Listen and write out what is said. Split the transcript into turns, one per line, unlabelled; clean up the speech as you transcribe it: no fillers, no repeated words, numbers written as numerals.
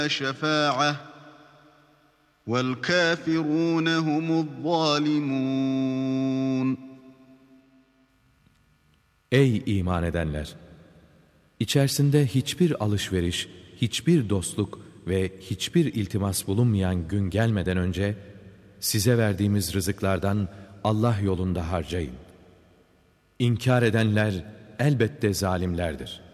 شفاعة والكافرون هم الظالمون.
Ey iman edenler! İçerisinde hiçbir alışveriş, hiçbir dostluk ve hiçbir iltimas bulunmayan gün gelmeden önce size verdiğimiz rızıklardan Allah yolunda harcayın. İnkar edenler elbette zalimlerdir.